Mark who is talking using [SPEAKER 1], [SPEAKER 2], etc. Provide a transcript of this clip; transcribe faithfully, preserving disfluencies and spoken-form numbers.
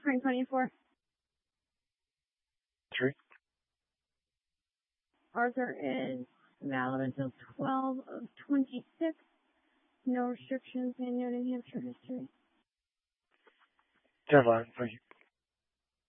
[SPEAKER 1] spring twenty-four.
[SPEAKER 2] Three.
[SPEAKER 1] Arthur is valid until twelve of twenty-six. No restrictions in New Hampshire history.
[SPEAKER 2] Deadline, thank you.